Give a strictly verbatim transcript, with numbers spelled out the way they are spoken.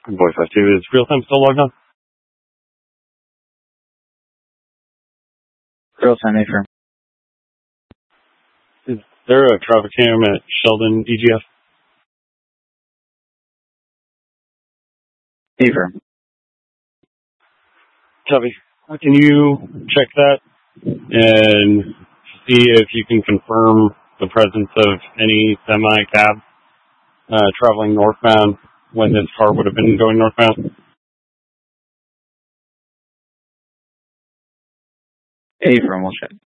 Voice I two is real time still logged on? Real time affirm. Is there a traffic cam at Sheldon E G F? Affirm. Copy. Can you check that and see if you can confirm the presence of any semi-cab uh, traveling northbound when this car would have been going northbound? Affirm, we'll check.